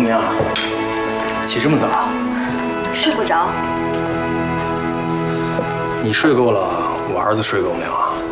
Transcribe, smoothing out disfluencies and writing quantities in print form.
明，起这么早？ 睡不着。 你睡够了，我儿子睡够没有啊？